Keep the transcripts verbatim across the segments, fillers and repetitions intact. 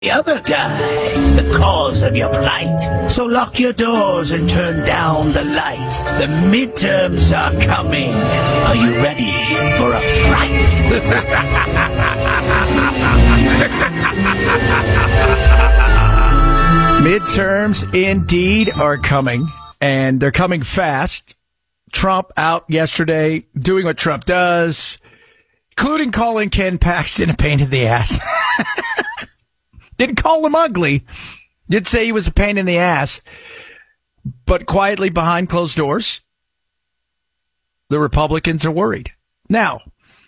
The other guy's the cause of your plight. So lock your doors and turn down the light. The midterms are coming. Are you ready for a fright? Midterms indeed are coming, and they're coming fast. Trump out yesterday doing what Trump does, including calling Ken Paxton a pain in the ass. Didn't call him ugly. Did say he was a pain in the ass. But quietly behind closed doors, the Republicans are worried. Now,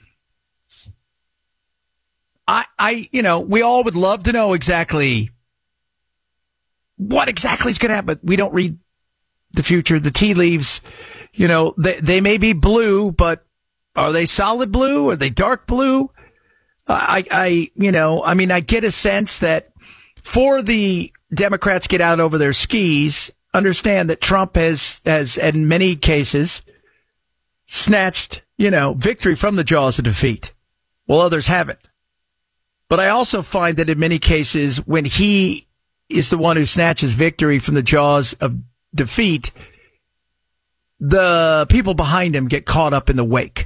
I, I, you know, we all would love to know exactly what exactly is going to happen. We don't read the future, the tea leaves. You know, they, they may be blue, but are they solid blue? Are they dark blue? I, I, you know, I mean, I get a sense that for the Democrats get out over their skis, understand that Trump has, has in many cases snatched, you know, victory from the jaws of defeat, while others haven't. But I also find that in many cases, when he is the one who snatches victory from the jaws of defeat, the people behind him get caught up in the wake.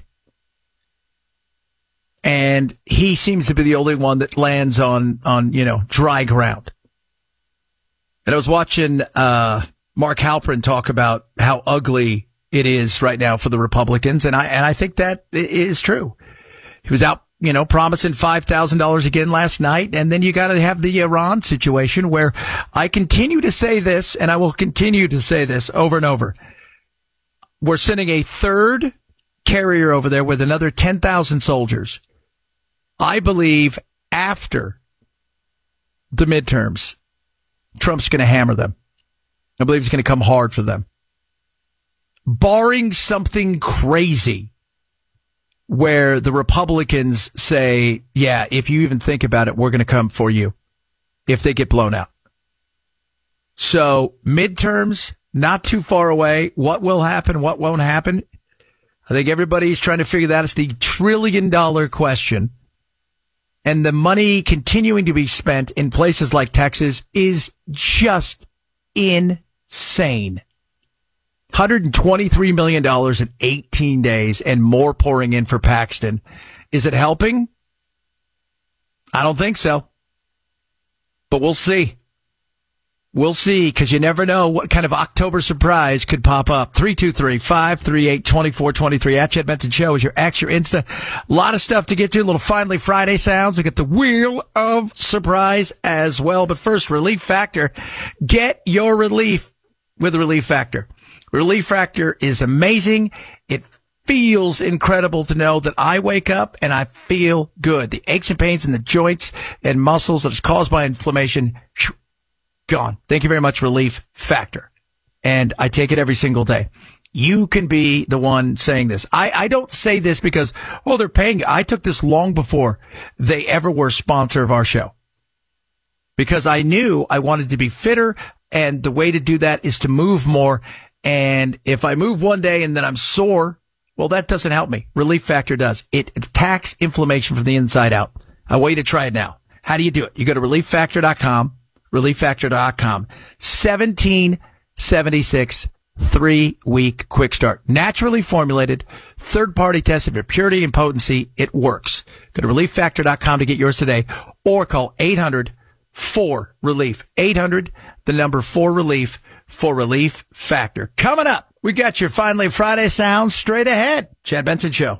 And he seems to be the only one that lands on, on, you know, dry ground. And I was watching uh Mark Halperin talk about how ugly it is right now for the Republicans, and I and I think that is true. He was out, you know, promising five thousand dollars again last night, and then you got to have the Iran situation where I continue to say this, and I will continue to say this over and over. We're sending a third carrier over there with another ten thousand soldiers. I believe after the midterms, Trump's going to hammer them. I believe he's going to come hard for them. Barring something crazy where the Republicans say, yeah, if you even think about it, we're going to come for you if they get blown out. So midterms, not too far away. What will happen? What won't happen? I think everybody's trying to figure that. It's the trillion dollar question. And the money continuing to be spent in places like Texas is just insane. one hundred twenty-three million dollars in eighteen days and more pouring in for Paxton. Is it helping? I don't think so. But we'll see. We'll see, because you never know what kind of October surprise could pop up. three two three, five three eight, two four two three. At Chad Benson Show is your X, your Insta. A lot of stuff to get to. A little Finally Friday sounds. We got the Wheel of Surprise as well. But first, Relief Factor. Get your relief with Relief Factor. Relief Factor is amazing. It feels incredible to know that I wake up and I feel good. The aches and pains in the joints and muscles that is caused by inflammation, gone. Thank you very much, Relief Factor. And I take it every single day. You can be the one saying this. I, I don't say this because, oh, they're paying. I took this long before they ever were a sponsor of our show. Because I knew I wanted to be fitter, and the way to do that is to move more. And if I move one day and then I'm sore, well, that doesn't help me. Relief Factor does. It attacks inflammation from the inside out. I want you to try it now. How do you do it? You go to relief factor dot com. relief factor dot com. seventeen seventy-six three-week quick start. Naturally formulated, third-party tested for purity and potency. It works. Go to relief factor dot com to get yours today, or call eight hundred four relief. eight hundred, the number four relief for Relief Factor. Coming up, we got your Finally Friday sounds straight ahead. Chad Benson Show.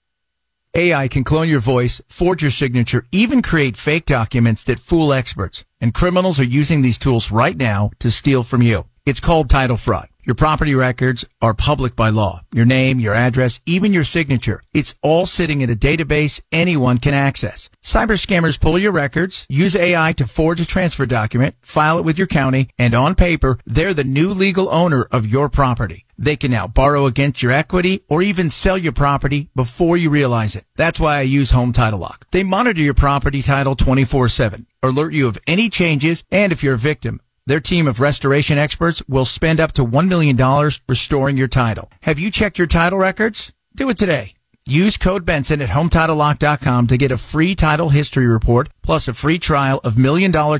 A I can clone your voice, forge your signature, even create fake documents that fool experts. And criminals are using these tools right now to steal from you. It's called title fraud. Your property records are public by law. Your name, your address, even your signature. It's all sitting in a database anyone can access. Cyber scammers pull your records, use A I to forge a transfer document, file it with your county, and on paper, they're the new legal owner of your property. They can now borrow against your equity or even sell your property before you realize it. That's why I use Home Title Lock. They monitor your property title twenty-four seven, alert you of any changes, and if you're a victim, their team of restoration experts will spend up to one million dollars restoring your title. Have you checked your title records? Do it today. Use code Benson at home title lock dot com to get a free title history report plus a free trial of Million Dollar